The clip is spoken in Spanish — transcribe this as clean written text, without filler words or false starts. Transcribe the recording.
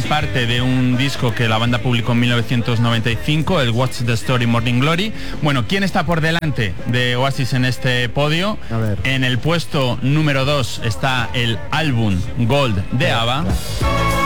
parte de un disco que la banda publicó en 1995, el What's the Story Morning Glory. Bueno, ¿quién está por delante de Oasis en este podio? A ver. En el puesto número 2 está el álbum Gold de ABBA.